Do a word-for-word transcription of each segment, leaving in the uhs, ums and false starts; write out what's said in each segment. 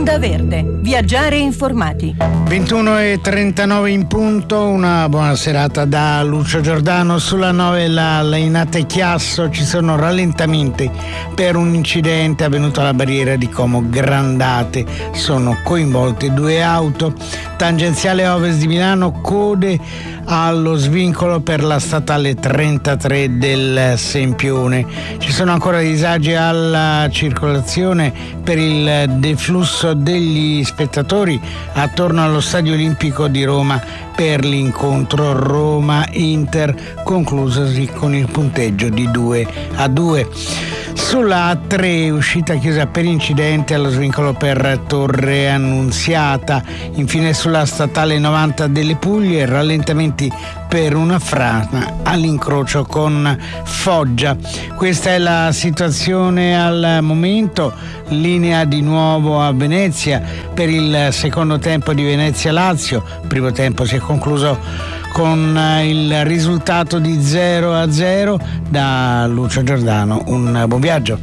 Onda Verde, viaggiare informati. ventuno e trentanove in punto, una buona serata da Lucio Giordano. Sulla nove la Lainate Chiasso ci sono rallentamenti per un incidente avvenuto alla barriera di Como Grandate, sono coinvolte due auto. Tangenziale ovest di Milano, code allo svincolo per la statale trentatré del Sempione. Ci sono ancora disagi alla circolazione per il deflusso degli spettatori attorno allo Stadio Olimpico di Roma per l'incontro Roma-Inter, conclusosi con il punteggio di due a due. Sulla A tre, uscita chiusa per incidente allo svincolo per Torre Annunziata. Infine sulla statale novanta delle Puglie, rallentamenti per una frana all'incrocio con Foggia. Questa è la situazione al momento. Linea di nuovo a Venezia per il secondo tempo di Venezia-Lazio. Il primo tempo si è concluso con il risultato di zero a zero. Da Lucio Giordano un buon viaggio.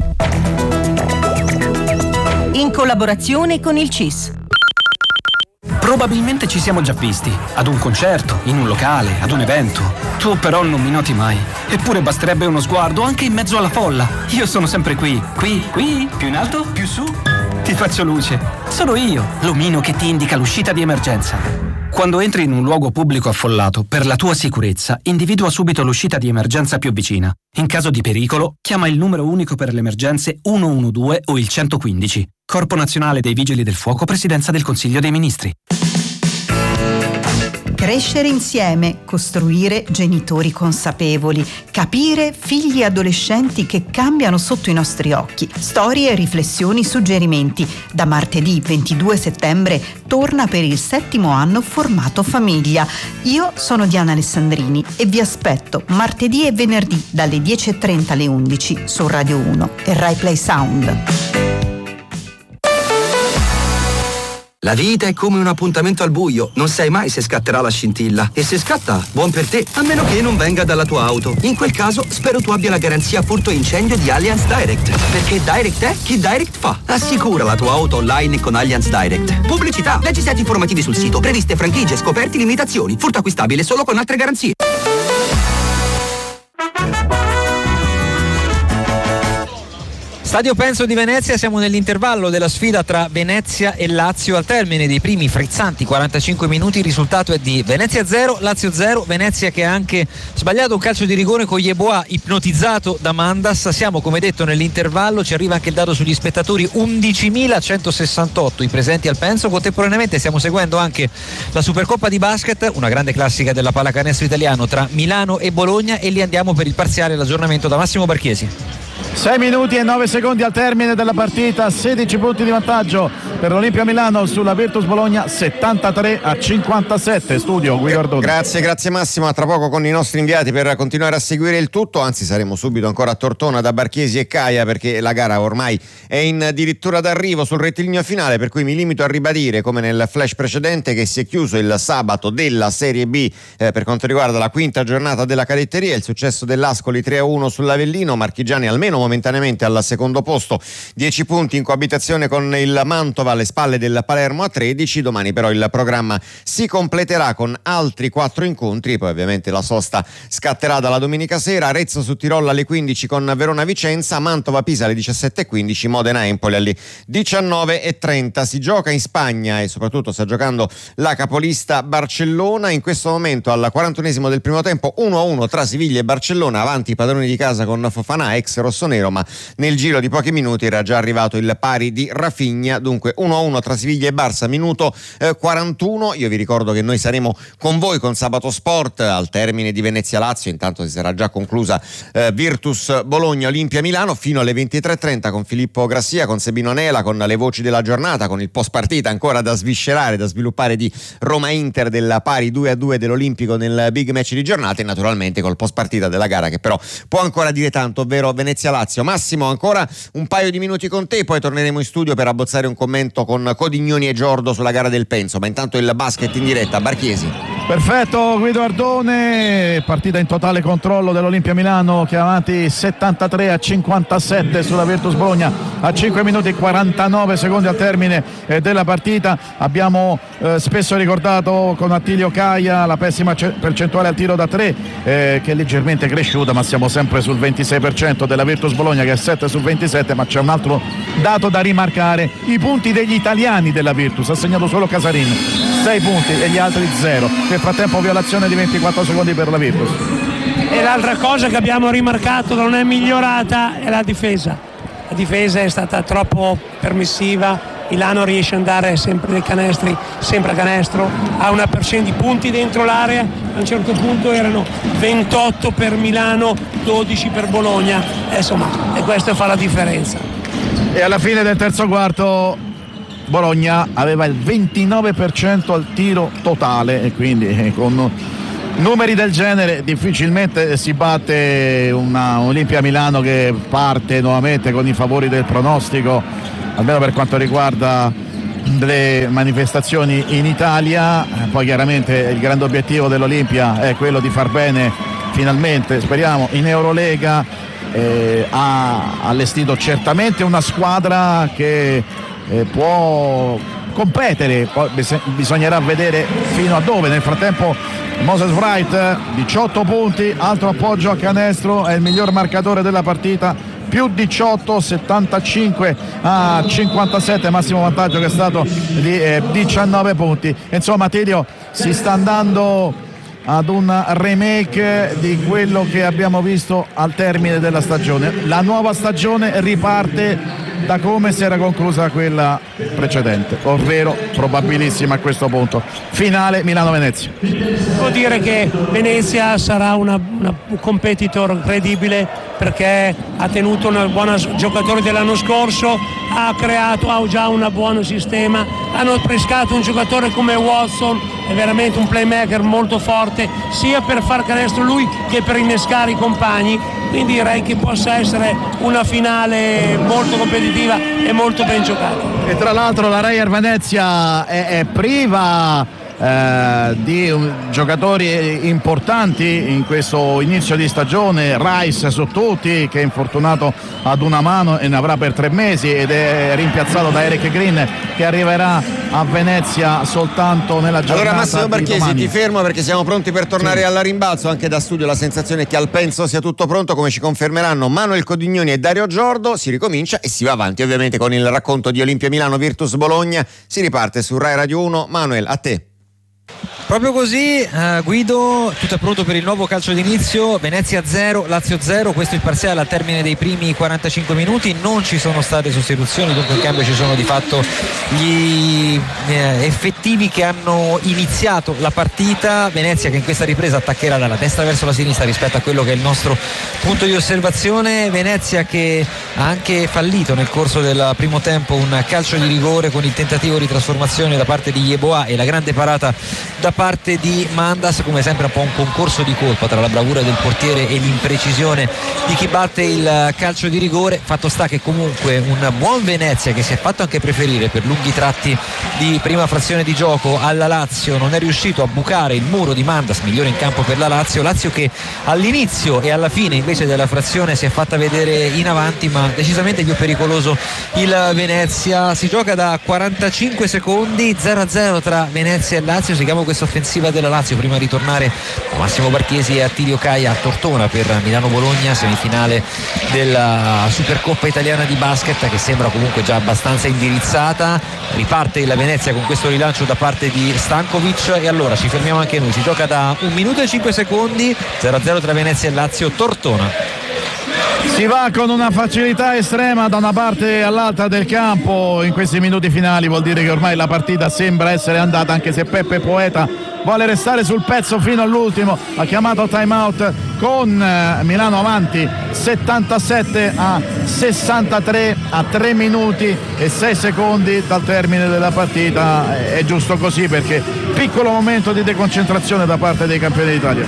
In collaborazione con il C I S. Probabilmente ci siamo già visti, ad un concerto, in un locale, ad un evento. Tu però non mi noti mai. Eppure basterebbe uno sguardo anche in mezzo alla folla. Io sono sempre qui, qui, qui, più in alto, più su. Ti faccio luce. Sono io, l'omino che ti indica l'uscita di emergenza. Quando entri in un luogo pubblico affollato, per la tua sicurezza, individua subito l'uscita di emergenza più vicina. In caso di pericolo, chiama il numero unico per le emergenze uno uno due o il centoquindici. Corpo Nazionale dei Vigili del Fuoco, Presidenza del Consiglio dei Ministri. Crescere insieme, costruire genitori consapevoli, capire figli e adolescenti che cambiano sotto i nostri occhi. Storie, riflessioni, suggerimenti. Da martedì ventidue settembre torna per il settimo anno Formato Famiglia. Io sono Diana Alessandrini e vi aspetto martedì e venerdì dalle dieci e trenta alle undici su Radio uno e Rai Play Sound. La vita è come un appuntamento al buio, non sai mai se scatterà la scintilla. E se scatta, buon per te, a meno che non venga dalla tua auto. In quel caso, spero tu abbia la garanzia furto e incendio di Allianz Direct. Perché Direct è chi Direct fa. Assicura la tua auto online con Allianz Direct. Pubblicità, leggi set informativi sul sito, previste franchigie, scoperti, limitazioni. Furto acquistabile solo con altre garanzie. Stadio Penso di Venezia, siamo nell'intervallo della sfida tra Venezia e Lazio. Al termine dei primi frizzanti quarantacinque minuti il risultato è di Venezia zero, Lazio zero. Venezia che ha anche sbagliato un calcio di rigore con Yeboah ipnotizzato da Mandas. Siamo, come detto, nell'intervallo, ci arriva anche il dato sugli spettatori, undicimilacentosessantotto i presenti al Penso. Contemporaneamente stiamo seguendo anche la Supercoppa di basket, una grande classica della pallacanestro italiano tra Milano e Bologna, e lì andiamo per il parziale, l'aggiornamento da Massimo Barchiesi. sei minuti e nove secondi al termine della partita, sedici punti di vantaggio per l'Olimpia Milano sulla Virtus Bologna, settantatré a cinquantasette. Studio Guido Ardoni. Grazie, grazie Massimo. A tra poco con i nostri inviati per continuare a seguire il tutto, anzi saremo subito ancora a Tortona da Barchiesi e Caia, perché la gara ormai è in addirittura d'arrivo sul rettilineo finale, per cui mi limito a ribadire, come nel flash precedente, che si è chiuso il sabato della Serie B eh, per quanto riguarda la quinta giornata della cadetteria. Il successo dell'Ascoli tre a uno sull'Avellino, marchigiani almeno momentaneamente al secondo posto, dieci punti in coabitazione con il Mantova alle spalle del Palermo a tredici. Domani però il programma si completerà con altri quattro incontri, poi ovviamente la sosta scatterà dalla domenica sera. Arezzo su Tirolo alle quindici con Verona Vicenza, Mantova Pisa alle diciassette e quindici, Modena Empoli alle diciannove e trenta. Si gioca in Spagna e soprattutto sta giocando la capolista Barcellona. In questo momento al quarantunesimo del primo tempo uno a uno tra Siviglia e Barcellona, avanti i padroni di casa con Fofana, ex rossonero, ma nel giro di pochi minuti era già arrivato il pari di Rafinha. Dunque uno a uno tra Siviglia e Barça, minuto eh, quarantuno. Io vi ricordo che noi saremo con voi con Sabato Sport al termine di Venezia-Lazio. Intanto si sarà già conclusa eh, Virtus Bologna Olimpia Milano fino alle ventitré e trenta con Filippo Grassia, con Sebino Nela, con le voci della giornata, con il post partita ancora da sviscerare, da sviluppare, di Roma-Inter, del pari due a due dell'Olimpico nel big match di giornata, e naturalmente col post partita della gara che però può ancora dire tanto, ovvero Venezia-Lazio. Massimo, ancora un paio di minuti con te, poi torneremo in studio per abbozzare un commento con Codignoni e Giordo sulla gara del Penso, ma intanto il basket in diretta. Barchiesi. Perfetto Guido Ardone, partita in totale controllo dell'Olimpia Milano che è avanti settantatré a cinquantasette sulla Virtus Bologna a cinque minuti e quarantanove secondi al termine eh, della partita. Abbiamo eh, spesso ricordato con Attilio Caia la pessima ce- percentuale al tiro da tre eh, che è leggermente cresciuta, ma siamo sempre sul ventisei per cento della Virtus Bologna che è sette su ventisette, ma c'è un altro dato da rimarcare: i punti degli italiani della Virtus, ha segnato solo Casarin, sei punti e gli altri zero. Nel frattempo violazione di ventiquattro secondi per la Virtus. E l'altra cosa che abbiamo rimarcato non è migliorata è la difesa. La difesa è stata troppo permissiva, Milano riesce ad andare sempre nei canestri, sempre a canestro, ha una percentuale di punti dentro l'area, a un certo punto erano ventotto per Milano, dodici per Bologna, e insomma, e questo fa la differenza. E alla fine del terzo quarto Bologna aveva il ventinove per cento al tiro totale e quindi con numeri del genere difficilmente si batte una Olimpia Milano che parte nuovamente con i favori del pronostico, almeno per quanto riguarda le manifestazioni in Italia. Poi chiaramente il grande obiettivo dell'Olimpia è quello di far bene finalmente, speriamo, in Eurolega. Eh, ha allestito certamente una squadra che eh, può competere, poi bis- bisognerà vedere fino a dove. Nel frattempo Moses Wright diciotto punti, altro appoggio a canestro, è il miglior marcatore della partita, più diciotto, settantacinque a cinquantasette, massimo vantaggio che è stato di eh, diciannove punti. Insomma, Tidio, si sta andando ad un remake di quello che abbiamo visto al termine della stagione. La nuova stagione riparte da come si era conclusa quella precedente, ovvero probabilissima a questo punto finale Milano-Venezia. Devo dire che Venezia sarà una, una, un competitor credibile perché ha tenuto una buona giocatore dell'anno scorso, ha creato, ha già un buon sistema, hanno pescato un giocatore come Watson, è veramente un playmaker molto forte sia per far canestro lui che per innescare i compagni, quindi direi che possa essere una finale molto competitiva e molto ben giocata. E tra l'altro la Reyer Venezia è, è priva Eh, di um, giocatori importanti in questo inizio di stagione. Rice su tutti, che è infortunato ad una mano e ne avrà per tre mesi ed è rimpiazzato da Eric Green, che arriverà a Venezia soltanto nella giornata. Allora Massimo Barchesi, ti fermo perché siamo pronti per tornare sì. alla rimbalzo. Anche da studio la sensazione è che al Penso sia tutto pronto, come ci confermeranno Manuel Codignoni e Dario Giordo. Si ricomincia e si va avanti ovviamente con il racconto di Olimpia Milano Virtus Bologna. Si riparte su Rai Radio uno. Manuel, a te. Proprio così, uh, Guido, tutto è pronto per il nuovo calcio d'inizio. Venezia zero, Lazio zero, questo è il parziale al termine dei primi quarantacinque minuti. Non ci sono state sostituzioni, dunque in cambio ci sono di fatto gli eh, effettivi che hanno iniziato la partita. Venezia che in questa ripresa attaccherà dalla destra verso la sinistra rispetto a quello che è il nostro punto di osservazione. Venezia che ha anche fallito nel corso del primo tempo un calcio di rigore con il tentativo di trasformazione da parte di Yeboah e la grande parata da parte di Mandas. Come sempre un po' un concorso di colpa tra la bravura del portiere e l'imprecisione di chi batte il calcio di rigore. Fatto sta che comunque un buon Venezia, che si è fatto anche preferire per lunghi tratti di prima frazione di gioco alla Lazio, non è riuscito a bucare il muro di Mandas, migliore in campo per la Lazio. Lazio che all'inizio e alla fine invece della frazione si è fatta vedere in avanti, ma decisamente più pericoloso il Venezia. Si gioca da quarantacinque secondi, zero a zero tra Venezia e Lazio. Seguiamo questa offensiva della Lazio prima di tornare a Massimo Barchesi e Attilio Caia a Tortona per Milano-Bologna, semifinale della Supercoppa italiana di basket, che sembra comunque già abbastanza indirizzata. Riparte il Venezia con questo rilancio da parte di Stankovic e allora ci fermiamo anche noi. Si gioca da un minuto e cinque secondi, zero a zero tra Venezia e Lazio, Tortona. Si va con una facilità estrema da una parte all'altra del campo in questi minuti finali, vuol dire che ormai la partita sembra essere andata, anche se Peppe Poeta vuole restare sul pezzo fino all'ultimo. Ha chiamato time out con Milano avanti settantasette a sessantatré a tre minuti e sei secondi dal termine della partita. È giusto così, perché piccolo momento di deconcentrazione da parte dei campioni d'Italia.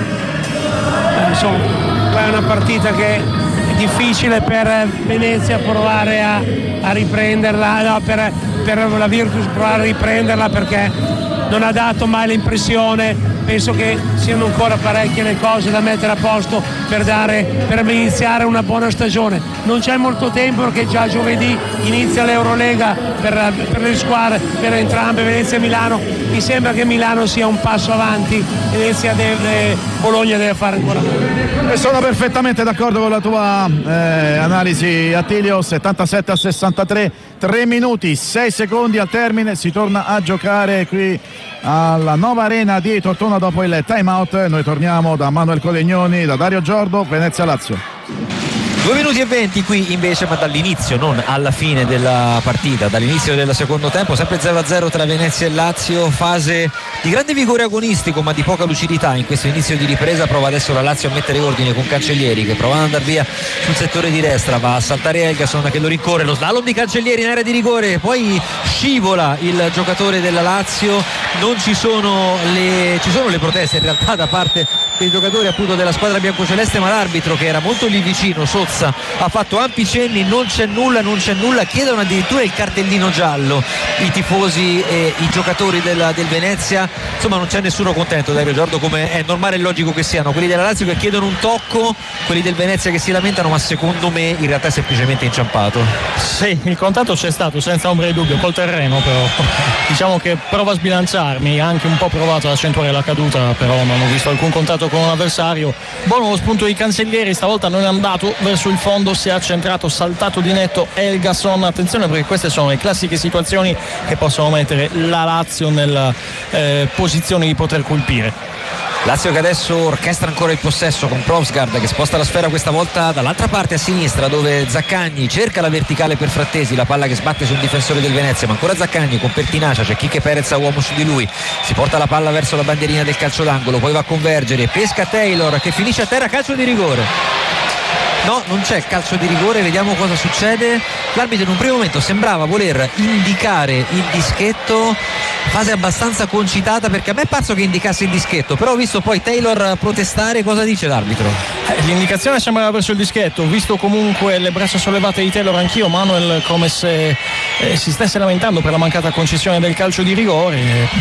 Eh, insomma, è una partita che difficile per Venezia provare a, a riprenderla, no, per, per la Virtus provare a riprenderla, perché non ha dato mai l'impressione, penso che siano ancora parecchie le cose da mettere a posto per, dare, per iniziare una buona stagione. Non c'è molto tempo perché già giovedì inizia l'Eurolega per, per le squadre, per entrambe, Venezia e Milano. Mi sembra che Milano sia un passo avanti, Venezia deve, Bologna deve fare ancora molto. E sono perfettamente d'accordo con la tua eh, analisi, Attilio. settantasette a sessantatré, tre minuti, sei secondi al termine, si torna a giocare qui alla nuova arena di Tortona dopo il time out. Noi torniamo da Manuel Colegnoni, da Dario Giordo, Venezia Lazio. Due minuti e venti qui invece, ma dall'inizio, non alla fine della partita, dall'inizio del secondo tempo, sempre zero a zero tra Venezia e Lazio, fase di grande vigore agonistico ma di poca lucidità in questo inizio di ripresa. Prova adesso la Lazio a mettere ordine con Cancellieri che prova ad andare via sul settore di destra, va a saltare Elgason che lo rincorre, lo slalom di Cancellieri in area di rigore, poi scivola il giocatore della Lazio. Non ci sono le, ci sono le proteste in realtà da parte dei giocatori appunto della squadra biancoceleste, ma l'arbitro, che era molto lì vicino, Sozza, ha fatto ampi cenni, non c'è nulla, non c'è nulla, chiedono addirittura il cartellino giallo i tifosi e i giocatori del, del Venezia. Insomma, non c'è nessuno contento, Dario Giordo, come è normale e logico che siano, quelli della Lazio che chiedono un tocco, quelli del Venezia che si lamentano, ma secondo me in realtà è semplicemente inciampato. Sì, il contatto c'è stato senza ombra di dubbio, col terreno, però diciamo che prova a sbilanciarmi, ha anche un po' provato ad accentuare la caduta, però non ho visto alcun contatto con un avversario. Buono lo spunto di Cancellieri, stavolta non è andato verso il fondo, si è accentrato, saltato di netto Elgason. Attenzione, perché queste sono le classiche situazioni che possono mettere la Lazio nella eh, posizione di poter colpire. Lazio che adesso orchestra ancora il possesso con Provsgaard che sposta la sfera questa volta dall'altra parte a sinistra, dove Zaccagni cerca la verticale per Frattesi, la palla che sbatte su un difensore del Venezia, ma ancora Zaccagni con pertinacia, c'è Quique Perez a uomo su di lui, si porta la palla verso la bandierina del calcio d'angolo, poi va a convergere, pesca Taylor che finisce a terra, calcio di rigore. No, non c'è calcio di rigore, vediamo cosa succede. L'arbitro in un primo momento sembrava voler indicare il dischetto, fase abbastanza concitata, perché a me è parso che indicasse il dischetto, però ho visto poi Taylor protestare. Cosa dice l'arbitro? Eh, l'indicazione sembrava verso il dischetto, ho visto comunque le braccia sollevate di Taylor anch'io, Manuel, come se eh, si stesse lamentando per la mancata concessione del calcio di rigore.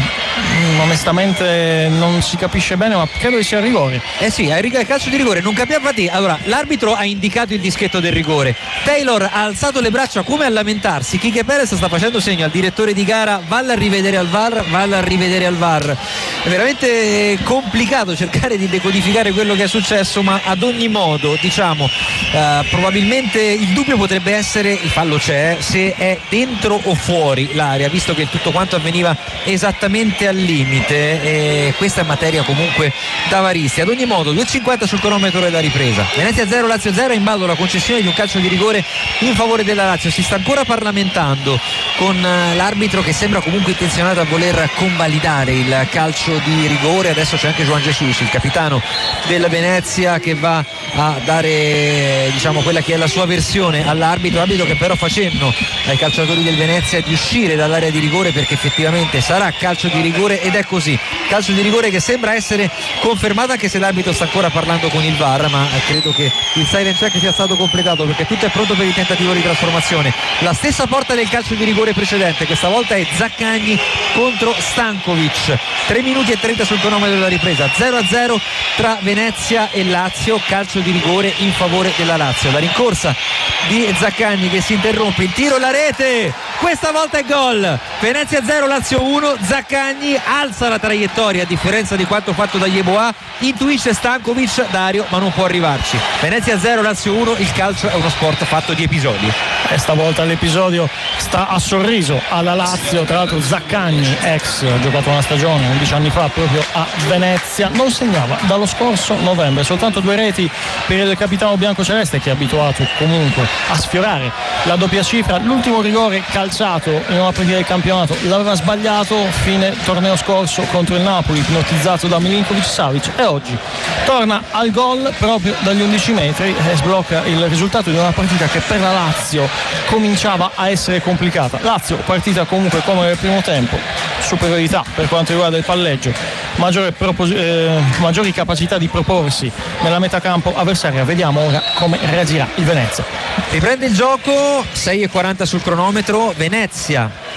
Mm, onestamente non si capisce bene, ma credo che sia il rigore. Eh sì, il calcio di rigore, non capiva. Infatti, allora, l'arbitro ha indicato il dischetto del rigore, Taylor ha alzato le braccia come a lamentarsi, Quique Perez sta facendo segno al direttore di gara, valla a rivedere al V A R, valla a rivedere al V A R. È veramente complicato cercare di decodificare quello che è successo, ma ad ogni modo, diciamo, eh, probabilmente il dubbio potrebbe essere, il fallo c'è, se è dentro o fuori l'area, visto che tutto quanto avveniva esattamente al limite, e questa è materia comunque da varisti. Ad ogni modo, due e cinquanta sul cronometro della ripresa, Venezia zero, Lazio zero, è in ballo la concessione di un calcio di rigore in favore della Lazio. Si sta ancora parlamentando con l'arbitro che sembra comunque intenzionato a voler convalidare il calcio di rigore. Adesso c'è anche Juan Jesus, il capitano del Venezia, che va a dare, diciamo, quella che è la sua versione all'arbitro, arbitro che però fa cenno ai calciatori del Venezia di uscire dall'area di rigore, perché effettivamente sarà calcio di rigore, ed è così, calcio di rigore che sembra essere confermato, anche se l'arbitro sta ancora parlando con il V A R, ma credo che il siren check sia stato completato, perché tutto è pronto per il tentativo di trasformazione. La stessa porta del calcio di rigore precedente, questa volta è Zaccagni contro Stankovic. tre minuti e trenta sul cronometro della ripresa, zero a zero tra Venezia e Lazio, calcio di rigore in favore della Lazio. La rincorsa di Zaccagni che si interrompe, il tiro, la rete, questa volta è gol. Venezia zero, Lazio uno. Zaccagni alza la traiettoria, a differenza di quanto fatto da Yeboah, intuisce Stankovic, Dario, ma non può arrivarci. Venezia zero, Lazio uno. Il calcio è uno sport fatto di episodi, e stavolta l'episodio sta a sorriso alla Lazio. Tra l'altro Zaccagni, ex, ha giocato una stagione undici anni fa proprio a Venezia, non segnava dallo scorso novembre, soltanto due reti per il capitano biancoceleste, che è abituato comunque a sfiorare la doppia cifra. L'ultimo rigore calciato in una partita del campionato l'aveva sbagliato fine torneo scorso contro il Napoli, ipnotizzato da Milinkovic Savic, e oggi torna al gol proprio dagli undici metri e sblocca il risultato di una partita che per la Lazio cominciava a essere complicata. Lazio partita comunque come nel primo tempo, superiorità per quanto riguarda il palleggio, maggiore propos- eh, maggiori capacità di proporsi nella metacampo avversaria. Vediamo ora come reagirà il Venezia. Riprende il gioco, sei e quaranta sul cronometro, Venezia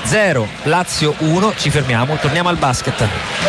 zero, Lazio uno. Ci fermiamo, torniamo al basket.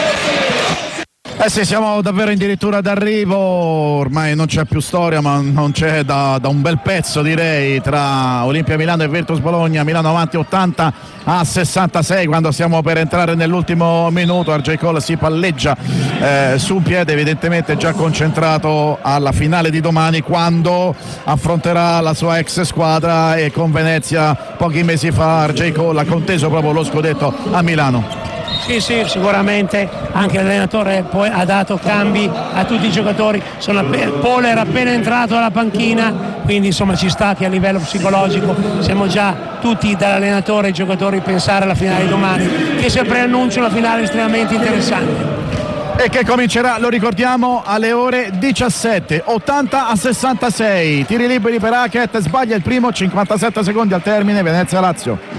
Eh sì, siamo davvero addirittura d'arrivo, ormai non c'è più storia, ma non c'è da, da un bel pezzo, direi, tra Olimpia Milano e Virtus Bologna. Milano avanti ottanta a sessantasei quando stiamo per entrare nell'ultimo minuto. R J Cole si palleggia eh, su un piede, evidentemente già concentrato alla finale di domani, quando affronterà la sua ex squadra, e con Venezia pochi mesi fa R J Cole ha conteso proprio lo scudetto a Milano. Sì, sì, sicuramente anche l'allenatore poi ha dato cambi a tutti i giocatori. Sono appena, Paul era appena entrato alla panchina, quindi insomma ci sta che a livello psicologico siamo già tutti, dall'allenatore ai giocatori, pensare alla finale di domani, che si preannuncia una finale estremamente interessante. E che comincerà, lo ricordiamo, alle ore diciassette. Ottanta a sessantasei, tiri liberi per Hackett, sbaglia il primo, cinquantasette secondi al termine. Venezia-Lazio.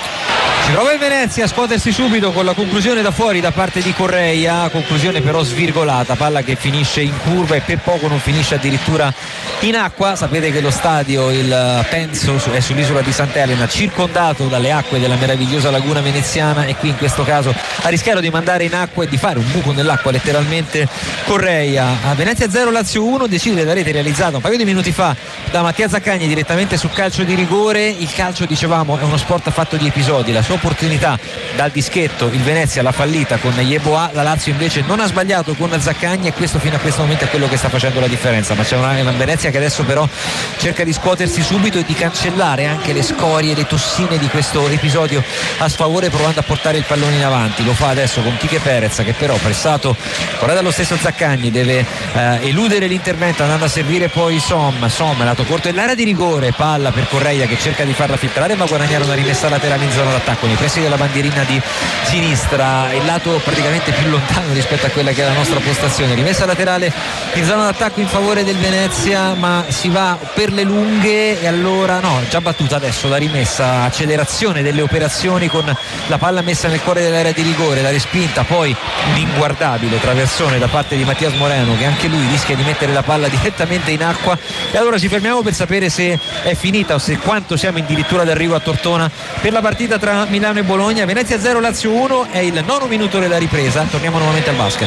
Si prova il Venezia a scuotersi subito con la conclusione da fuori da parte di Correia, conclusione però svirgolata, palla che finisce in curva e per poco non finisce addirittura in acqua. Sapete che lo stadio, il Penso, è sull'isola di Sant'Elena, circondato dalle acque della meravigliosa laguna veneziana, e qui in questo caso a rischiare di mandare in acqua e di fare un buco nell'acqua letteralmente Correia. A Venezia zero, Lazio uno, decide la rete realizzata un paio di minuti fa da Mattia Zaccagni direttamente sul calcio di rigore. Il calcio, dicevamo, è uno sport fatto di episodi. La sua opportunità dal dischetto il Venezia l'ha fallita con Yeboah, la Lazio invece non ha sbagliato con Zaccagni, e questo fino a questo momento è quello che sta facendo la differenza. Ma c'è una, una Venezia che adesso però cerca di scuotersi subito e di cancellare anche le scorie, le tossine di questo episodio a sfavore, provando a portare il pallone in avanti. Lo fa adesso con Quique Perez, che però, pressato ora dallo stesso Zaccagni, deve eh, eludere l'intervento andando a servire poi Som Som lato corto dell'area di rigore, palla per Correia che cerca di farla filtrare ma guadagnare una rimessa laterale in zona d'attacco nei pressi della bandierina di sinistra, il lato praticamente più lontano rispetto a quella che è la nostra postazione. Rimessa laterale in zona d'attacco in favore del Venezia, ma si va per le lunghe, e allora no, già battuta adesso la rimessa, accelerazione delle operazioni con la palla messa nel cuore dell'area di rigore, la respinta, poi un inguardabile traversone da parte di Mattias Moreno, che anche lui rischia di mettere la palla direttamente in acqua. E allora ci fermiamo per sapere se è finita o se quanto siamo addirittura d'arrivo a Tortona per la partita tra Milano e Bologna. Venezia zero, Lazio uno, è il nono minuto della ripresa. Torniamo nuovamente al basket.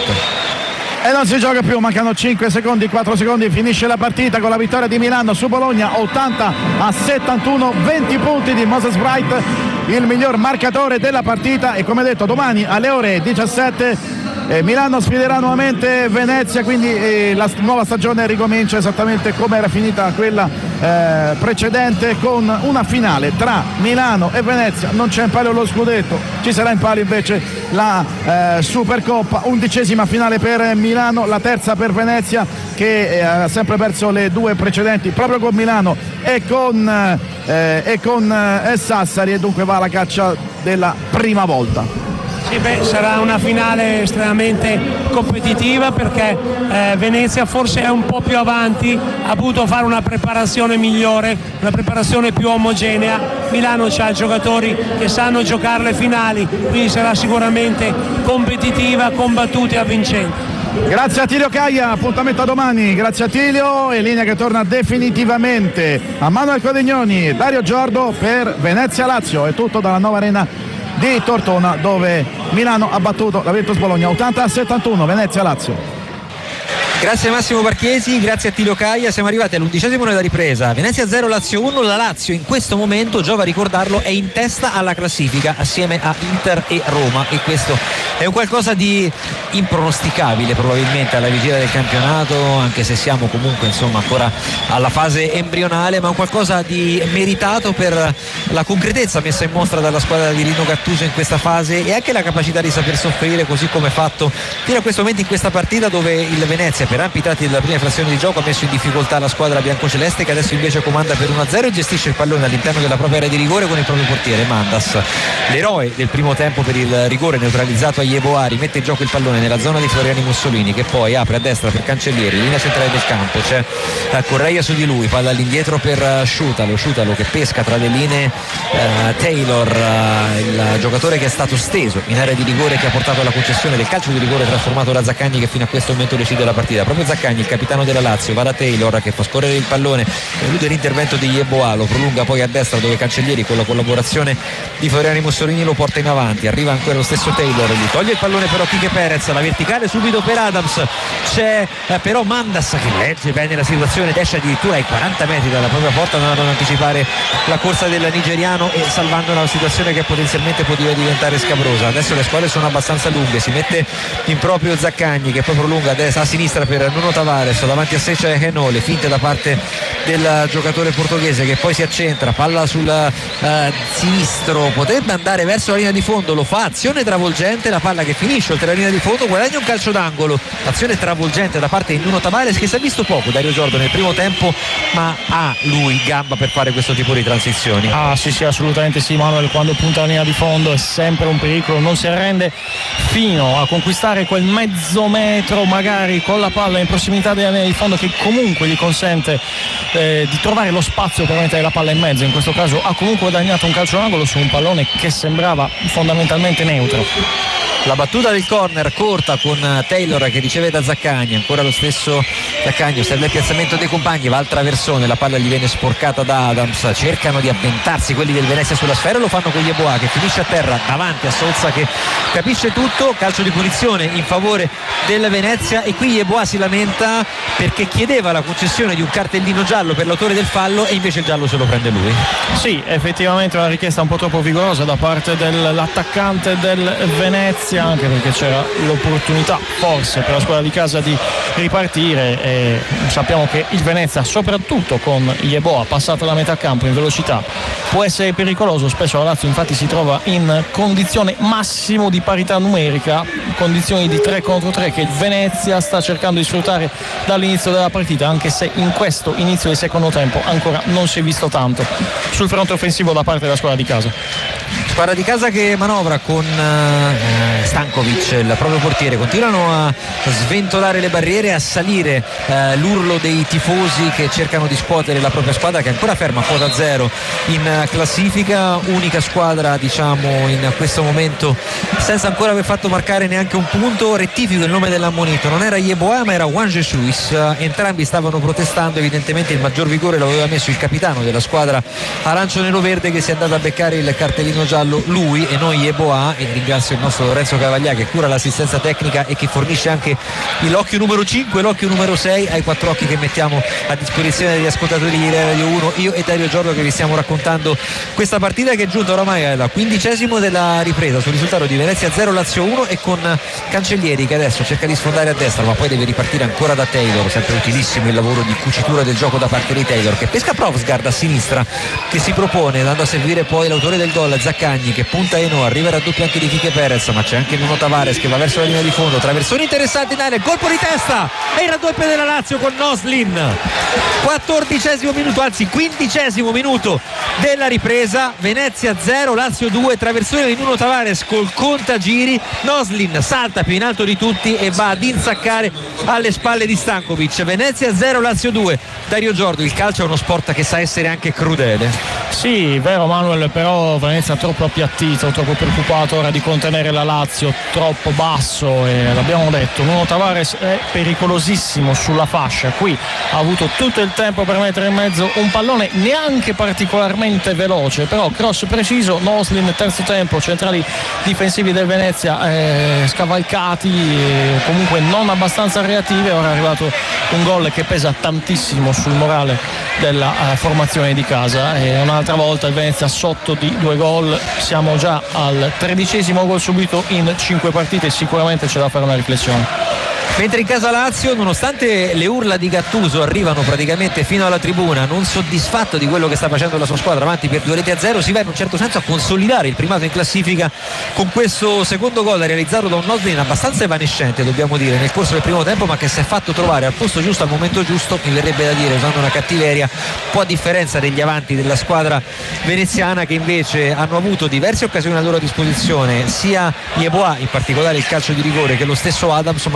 E non si gioca più, mancano cinque secondi, quattro secondi, finisce la partita con la vittoria di Milano su Bologna ottanta a settantuno, venti punti di Moses Bright, il miglior marcatore della partita. E come detto, domani alle ore diciassette eh, Milano sfiderà nuovamente Venezia, quindi eh, la nuova stagione ricomincia esattamente come era finita quella eh, precedente, con una finale tra Milano e Venezia. Non c'è in palio lo scudetto, ci sarà in palio invece la eh, Supercoppa, undicesima finale per Milano, la terza per Venezia, che ha sempre perso le due precedenti proprio con Milano e con, eh, e con eh, Sassari, e dunque va alla caccia della prima volta. Sì, beh, sarà una finale estremamente competitiva, perché eh, Venezia forse è un po' più avanti, ha potuto fare una preparazione migliore, una preparazione più omogenea. Milano ha giocatori che sanno giocare le finali, quindi sarà sicuramente competitiva, combattuta e avvincente. Grazie a Tilio Caia, appuntamento a domani. Grazie a Tilio, e linea che torna definitivamente a Manuel Codignoni e Dario Giordo per Venezia Lazio. È tutto dalla nuova arena di Tortona, dove Milano ha battuto la Virtus Bologna ottanta a settantuno. Venezia Lazio. Grazie a Massimo Barchiesi, grazie a Tilio Caia. Siamo arrivati all'undicesimo della ripresa. Venezia zero, Lazio uno. La Lazio in questo momento, giova a ricordarlo, è in testa alla classifica assieme a Inter e Roma, e questo è un qualcosa di impronosticabile probabilmente alla vigilia del campionato, anche se siamo comunque insomma ancora alla fase embrionale, ma un qualcosa di meritato per la concretezza messa in mostra dalla squadra di Rino Gattuso in questa fase, e anche la capacità di saper soffrire, così come fatto fino a questo momento in questa partita, dove il Venezia, per ampi tratti della prima frazione di gioco, ha messo in difficoltà la squadra biancoceleste, che adesso invece comanda per uno a zero e gestisce il pallone all'interno della propria area di rigore con il proprio portiere Mandas, l'eroe del primo tempo per il rigore neutralizzato a Yeboah. Rimette in gioco il pallone nella zona di Floriani Mussolini, che poi apre a destra per Cancellieri, linea centrale del campo, c'è Correia su di lui, palla all'indietro per Sciutalo, Sciutalo che pesca tra le linee eh, Taylor, eh, il giocatore che è stato steso in area di rigore, che ha portato alla concessione del calcio di rigore trasformato da Zaccagni, che fino a questo momento decide la partita. partita. Proprio Zaccagni, il capitano della Lazio, va da Taylor che fa scorrere il pallone, elude l'intervento di Yeboah, lo prolunga poi a destra dove Cancellieri con la collaborazione di Floriani Mussolini lo porta in avanti, arriva ancora lo stesso Taylor, gli toglie il pallone però Quique Perez, la verticale subito per Adams, c'è eh, però Mandas che legge bene la situazione, esce addirittura ai quaranta metri dalla propria porta, non ad anticipare la corsa del nigeriano e salvando una situazione che potenzialmente poteva diventare scabrosa. Adesso le squadre sono abbastanza lunghe, si mette in proprio Zaccagni che poi prolunga a destra, a sinistra per Nuno Tavares, davanti a sé c'è Henao, le finte da parte del giocatore portoghese che poi si accentra, palla sul eh, sinistro, potrebbe andare verso la linea di fondo, lo fa, azione travolgente, la palla che finisce oltre la linea di fondo, guadagna un calcio d'angolo, azione travolgente da parte di Nuno Tavares che si è visto poco Dario Giordo nel primo tempo, ma ha lui gamba per fare questo tipo di transizioni. Ah sì sì, assolutamente sì Manuel, quando punta la linea di fondo è sempre un pericolo, non si arrende fino a conquistare quel mezzo metro magari con la palla in prossimità della linea di fondo che comunque gli consente eh, di trovare lo spazio per mettere la palla in mezzo. In questo caso ha comunque guadagnato un calcio d'angolo su un pallone che sembrava fondamentalmente neutro. La battuta del corner corta con Taylor che riceve da Zaccagni, ancora lo stesso Zaccagni, osserva il piazzamento dei compagni, va al traversone, la palla gli viene sporcata da Adams, cercano di avventarsi quelli del Venezia sulla sfera, lo fanno con Yeboah che finisce a terra davanti a Souza che capisce tutto, calcio di punizione in favore del Venezia e qui Yeboah si lamenta perché chiedeva la concessione di un cartellino giallo per l'autore del fallo e invece il giallo se lo prende lui. Sì, effettivamente una richiesta un po' troppo vigorosa da parte dell'attaccante del Venezia, anche perché c'era l'opportunità forse per la squadra di casa di ripartire e sappiamo che il Venezia soprattutto con Yeboah passata la metà campo in velocità può essere pericoloso, spesso la Lazio infatti si trova in condizione massimo di parità numerica, condizioni di tre contro tre che il Venezia sta cercando di sfruttare dall'inizio della partita, anche se in questo inizio del secondo tempo ancora non si è visto tanto sul fronte offensivo da parte della squadra di casa. Squadra di casa che manovra con eh, Stankovic, il proprio portiere, continuano a sventolare le barriere, a salire eh, l'urlo dei tifosi che cercano di scuotere la propria squadra che è ancora ferma a quota zero in classifica, unica squadra diciamo in questo momento senza ancora aver fatto marcare neanche un punto. Rettifico il nome dell'ammonito, non era Yeboah ma era Juan Jesus, entrambi stavano protestando, evidentemente il maggior vigore lo aveva messo il capitano della squadra arancio-nero-verde che si è andato a beccare il cartellino giallo lui e non Yeboah, e ringrazio il nostro Lorenzo Cavaglia che cura l'assistenza tecnica e che fornisce anche l'occhio numero cinque, l'occhio numero sei ai quattro occhi che mettiamo a disposizione degli ascoltatori di Radio uno, io e Dario Giordo che vi stiamo raccontando questa partita che è giunta oramai alla quindicesimo della ripresa sul risultato di Venezia zero Lazio uno e con Cancellieri che adesso cerca di sfondare a destra ma poi deve ripartire ancora da Taylor, sempre utilissimo il lavoro di cucitura del gioco da parte di Taylor che pesca Provsgaard a sinistra che si propone andando a servire poi l'autore del gol Zaccagni che punta Henao, arriva il raddoppio anche di Quique Perez ma c'è anche Nuno Tavares che va verso la linea di fondo, traversone interessante in area, colpo di testa e il raddoppio della Lazio con Noslin. quattordicesimo minuto, anzi quindicesimo minuto della ripresa, Venezia zero Lazio due, traversone di Nuno Tavares col contagiri, Noslin salta più in alto di tutti e va ad insaccare alle spalle di Stankovic. Venezia zero Lazio due. Dario Giordo, il calcio è uno sport che sa essere anche crudele. Sì, vero Manuel, però Venezia troppo appiattito, troppo preoccupato ora di contenere la Lazio, troppo basso e l'abbiamo detto, Nuno Tavares è pericolosissimo sulla fascia, qui ha avuto tutto il tempo per mettere in mezzo un pallone neanche particolarmente veloce, però cross preciso, Noslin terzo tempo, centrali difensivi del Venezia eh, scavalcati, eh, comunque non abbastanza reattivi, ora è arrivato un gol che pesa tantissimo sul morale della uh, formazione di casa e un'altra volta il Venezia sotto di due gol, siamo già al tredicesimo gol subito in cinque partite, sicuramente c'è da fare una riflessione. Mentre in casa Lazio, nonostante le urla di Gattuso arrivano praticamente fino alla tribuna, non soddisfatto di quello che sta facendo la sua squadra avanti per due reti a zero, si va in un certo senso a consolidare il primato in classifica con questo secondo gol realizzato da un Noslin abbastanza evanescente, dobbiamo dire, nel corso del primo tempo, ma che si è fatto trovare al posto giusto al momento giusto, mi verrebbe da dire, usando una cattiveria, un po' a differenza degli avanti della squadra veneziana che invece hanno avuto diverse occasioni a loro disposizione, sia Yeboah, in particolare il calcio di rigore, che lo stesso Adams, ma non sono stati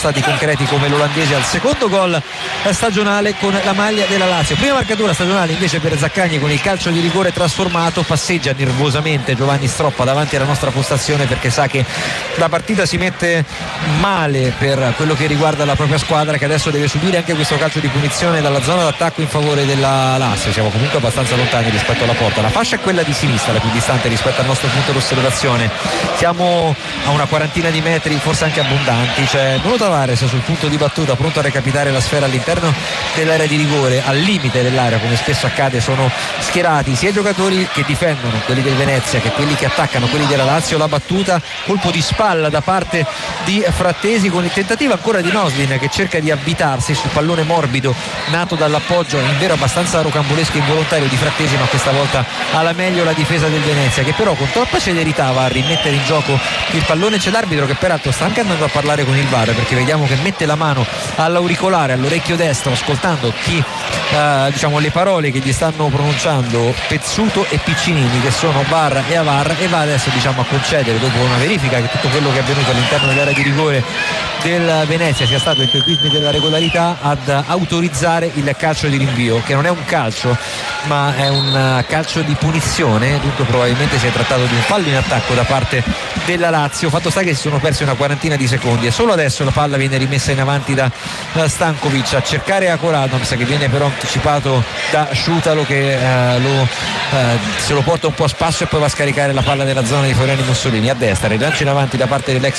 stati concreti come l'olandese al secondo gol stagionale con la maglia della Lazio. Prima marcatura stagionale invece per Zaccagni con il calcio di rigore trasformato. Passeggia nervosamente Giovanni Stroppa davanti alla nostra postazione perché sa che la partita si mette male per quello che riguarda la propria squadra, che adesso deve subire anche questo calcio di punizione dalla zona d'attacco in favore della Lazio. Siamo comunque abbastanza lontani rispetto alla porta, la fascia è quella di sinistra, la più distante rispetto al nostro punto d'osservazione. Siamo a una quarantina di metri, forse anche abbondanti. C'è Nuno Tavares sul punto di battuta, pronto a recapitare la sfera all'interno dell'area di rigore. Al limite dell'area, come spesso accade, sono schierati sia i giocatori che difendono, quelli del Venezia, che quelli che attaccano, quelli della Lazio. La battuta, colpo di spalla da parte di Frattesi con il tentativo ancora di Noslin che cerca di avvitarsi sul pallone morbido nato dall'appoggio in vero abbastanza rocambolesco e involontario di Frattesi, ma questa volta alla meglio la difesa del Venezia, che però con troppa celerità va a rimettere in gioco il pallone. C'è l'arbitro che peraltro sta anche andando a parlare con il V A R, perché vediamo che mette la mano all'auricolare, all'orecchio destro, ascoltando chi eh, diciamo le parole che gli stanno pronunciando Pezzuto e Piccinini, che sono V A R e A V A R, e va adesso diciamo a concedere, dopo una verifica, che tutto quello che è avvenuto all'interno dell'area di rigore del Venezia sia stato il perquisito della regolarità, ad autorizzare il calcio di rinvio, che non è un calcio ma è un calcio di punizione. Dunque probabilmente si è trattato di un fallo in attacco da parte della Lazio. Fatto sta che si sono persi una quarantina di secondi e solo adesso la palla viene rimessa in avanti da Stankovic a cercare Akor Adams, che viene però anticipato da Sciutalo, che eh, lo, eh, se lo porta un po' a spasso e poi va a scaricare la palla nella zona di Floriani Mussolini. A destra rilancio in avanti da parte dell'ex